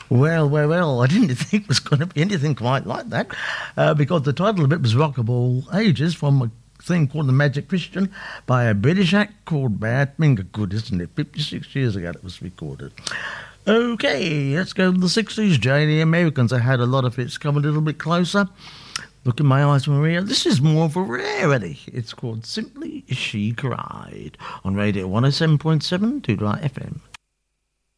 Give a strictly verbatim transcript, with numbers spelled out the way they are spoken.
Well, well, well, I didn't think it was going to be anything quite like that, uh, because the title of it was Rockable Ages, from a thing called The Magic Christian by a British act called Badfinger. Good, isn't it? fifty-six years ago it was recorded. Okay, let's go to the sixties. Jay the Americans. I had a lot of hits. Come a little bit closer. Look in my eyes, Maria. This is more of a rarity. It's called Simply She Cried on Radio one oh seven point seven Two Dry F M.